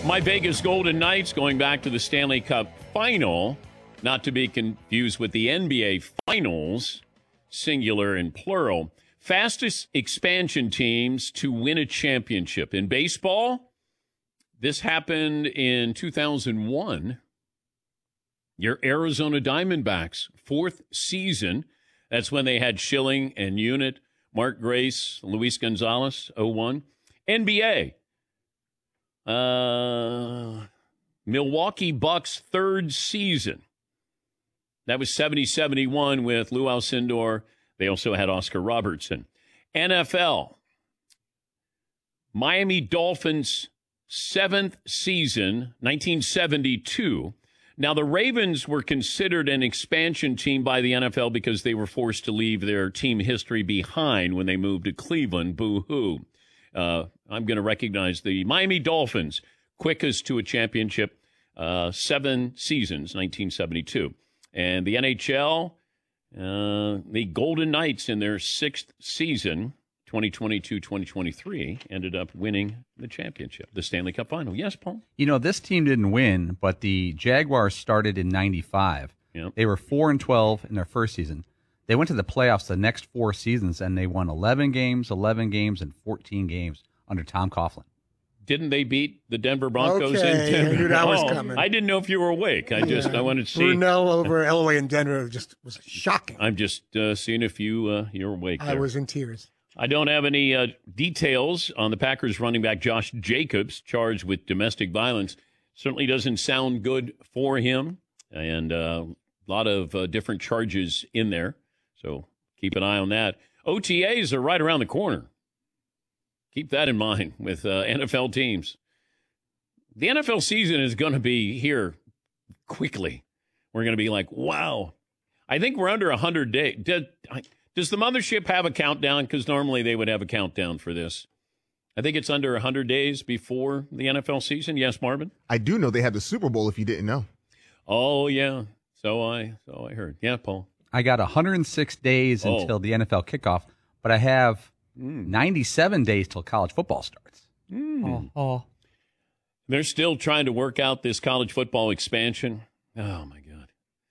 My Vegas Golden Knights going back to the Stanley Cup Final, not to be confused with the NBA Finals, singular and plural. Fastest expansion teams to win a championship. In baseball, this happened in 2001. Your Arizona Diamondbacks, fourth season. That's when they had Schilling and Unit, Mark Grace, Luis Gonzalez, 01. NBA. Milwaukee Bucks, third season. That was 70-71 with Lou Alcindor. They also had Oscar Robertson. NFL. Miami Dolphins, seventh season, 1972. Now, the Ravens were considered an expansion team by the NFL because they were forced to leave their team history behind when they moved to Cleveland. Boo-hoo. I'm going to recognize the Miami Dolphins, quickest to a championship, 7 seasons, 1972. And the NHL, the Golden Knights in their sixth season, 2022-2023, ended up winning the championship, the Stanley Cup Final. Yes, Paul? You know, this team didn't win, but the Jaguars started in 95. Yep. They were 4-12 in their first season. They went to the playoffs the next 4 seasons, and they won 11 games, and 14 games under Tom Coughlin. Didn't they beat the Denver Broncos Okay, in Denver? I knew that was coming. I didn't know if you were awake. I wanted to see. Brunel over Elway in Denver just was shocking. I'm just seeing if you're awake there. I was in tears. I don't have any details on the Packers running back Josh Jacobs, charged with domestic violence. Certainly doesn't sound good for him, and a lot of different charges in there. So keep an eye on that. OTAs are right around the corner. Keep that in mind with NFL teams. The NFL season is going to be here quickly. We're going to be like, wow. I think we're under 100 days. Does the mothership have a countdown? Because normally they would have a countdown for this. I think it's under 100 days before the NFL season. Yes, Marvin? I do know they have the Super Bowl if you didn't know. Oh, yeah. So I heard. Yeah, Paul? I got 106 days until the NFL kickoff, but I have 97 days till college football starts. They're still trying to work out this college football expansion. Oh, my God.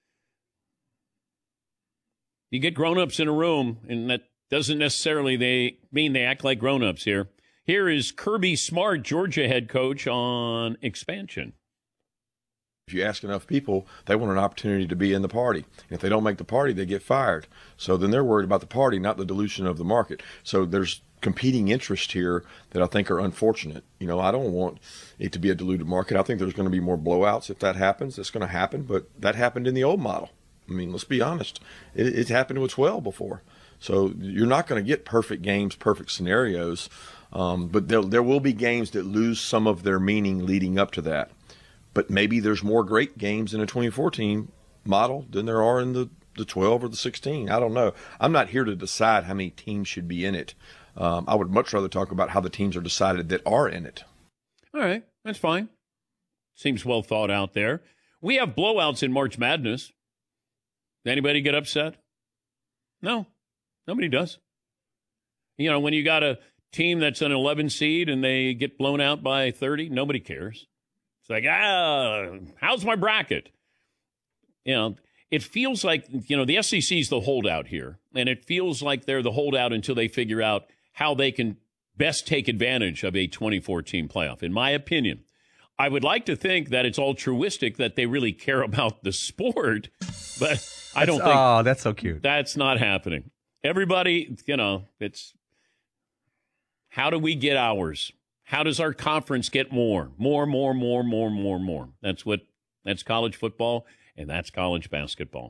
You get grown-ups in a room, and that doesn't necessarily mean they act like grown-ups here. Here is Kirby Smart, Georgia head coach, on expansion. If you ask enough people, they want an opportunity to be in the party. And if they don't make the party, they get fired. So then they're worried about the party, not the dilution of the market. So there's competing interests here that I think are unfortunate. You know, I don't want it to be a diluted market. I think there's going to be more blowouts if that happens. It's going to happen, but that happened in the old model. I mean, let's be honest. It happened with 12 before. So you're not going to get perfect games, perfect scenarios, but there will be games that lose some of their meaning leading up to that. But maybe there's more great games in a 2014 model than there are in the 12 or the 16. I don't know. I'm not here to decide how many teams should be in it. I would much rather talk about how the teams are decided that are in it. All right, that's fine. Seems well thought out there. We have blowouts in March Madness. Anybody get upset? No, nobody does. You know, when you got a team that's an 11 seed and they get blown out by 30, nobody cares. It's like, how's my bracket? You know, it feels like, you know, the SEC is the holdout here. And it feels like they're the holdout until they figure out how they can best take advantage of a 2014 playoff. In my opinion, I would like to think that it's altruistic, that they really care about the sport. But I don't think. Oh, that's so cute. That's not happening. Everybody, you know, it's how do we get ours? How does our conference get more? More. That's college football, and that's college basketball.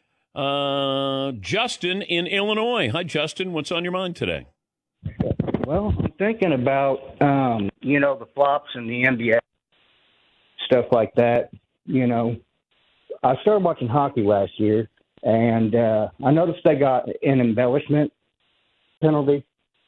Justin in Illinois. Hi, Justin. What's on your mind today? Well, I'm thinking about, the flops in the NBA, stuff like that. You know, I started watching hockey last year, and I noticed they got an embellishment penalty.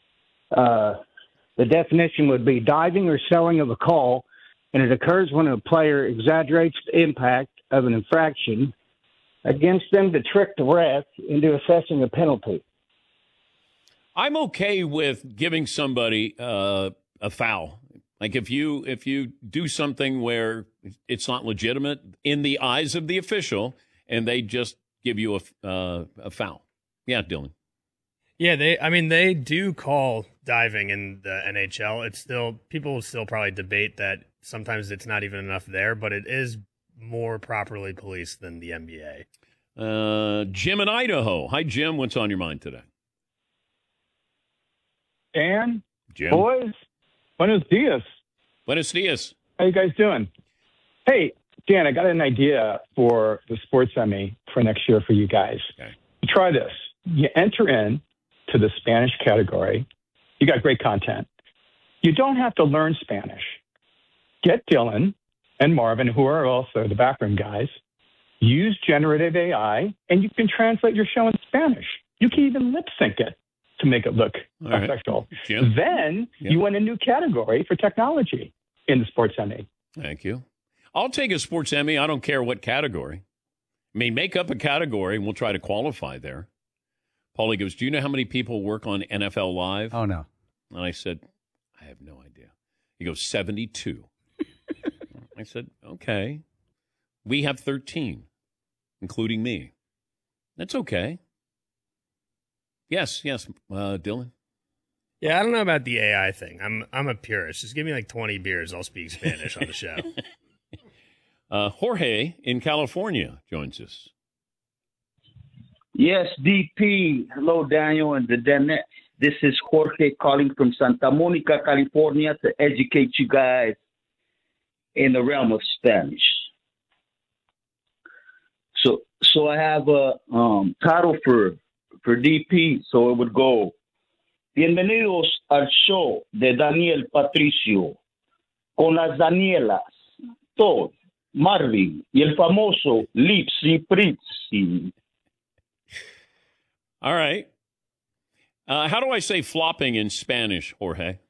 The definition would be diving or selling of a call, and it occurs when a player exaggerates the impact of an infraction against them to trick the ref into assessing a penalty. I'm okay with giving somebody a foul Like if you do something where it's not legitimate in the eyes of the official, and they just give you a foul. Yeah, Dylan. Yeah, they do call diving in the NHL. It's still, people will still probably debate that sometimes it's not even enough there, but it is more properly policed than the NBA. Jim in Idaho. Hi, Jim. What's on your mind today? Dan, Jim. boys, buenos dias. Buenos dias. How you guys doing? Hey, Dan, I got an idea for the sports Emmy for next year for you guys. Okay. Try this. You enter in to the Spanish category. You got great content. You don't have to learn Spanish. Get Dylan and Marvin, who are also the backroom guys. Use generative AI, and you can translate your show in Spanish. You can even lip sync it to make it look professional. Jim? Then you win a new category for technology in the sports Emmy. Thank you. I'll take a sports Emmy. I don't care what category. I mean, make up a category, and we'll try to qualify there. Paulie goes, do you know how many people work on NFL Live? Oh, no. And I said, I have no idea. He goes, 72. I said, okay. We have 13, including me. That's okay. Yes, Dylan. Yeah, I don't know about the AI thing. I'm a purist. Just give me like 20 beers. I'll speak Spanish on the show. Jorge in California joins us. Yes, DP. Hello, Daniel and the Danet. This is Jorge calling from Santa Monica, California, to educate you guys in the realm of Spanish. So I have a title for DP, so it would go, Bienvenidos al show de Daniel Patricio, con las Danielas, Todd, Marvin, y el famoso Lipsy Pritzy. All right. How do I say flopping in Spanish, Jorge?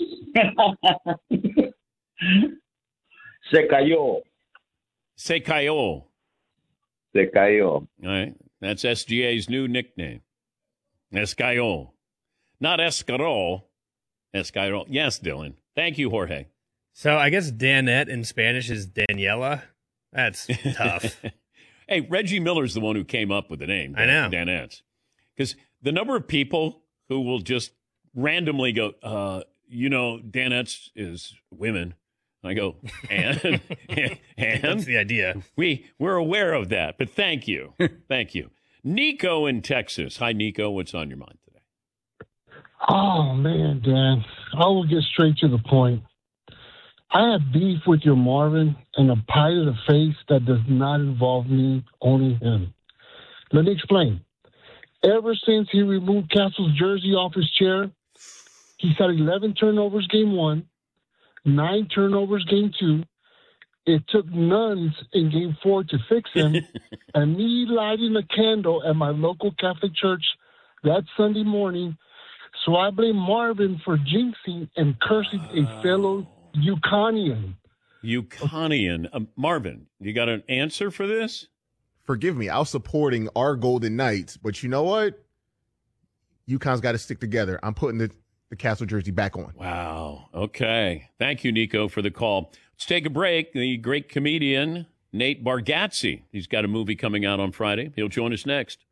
Se cayó. Se cayó. Se cayó. All right. That's SGA's new nickname. Escayol. Not Escarol. Escarol. Yes, Dylan. Thank you, Jorge. So I guess Danette in Spanish is Daniela. That's tough. Hey, Reggie Miller's the one who came up with the name. I know. Danette's. Because the number of people who will just randomly go, Danette's is women. I go, and? That's the idea. We're aware of that, but thank you. Thank you. Nico in Texas. Hi, Nico. What's on your mind today? Oh, man, Dan. I will get straight to the point. I have beef with your Marvin and a pie to the face that does not involve me, only him. Let me explain. Ever since he removed Castle's jersey off his chair, he's had 11 turnovers game one, 9 turnovers game two. It took nuns in game 4 to fix him, and me lighting a candle at my local Catholic church that Sunday morning. So I blame Marvin for jinxing and cursing a fellow Yukonian. Marvin, you got an answer for this? Forgive me, I was supporting our Golden Knights, but you know what? UConn's got to stick together. I'm putting the Castle jersey back on. Wow. Okay. Thank you, Nico, for the call. Let's take a break. The great comedian Nate Bargatze. He's got a movie coming out on Friday. He'll join us next.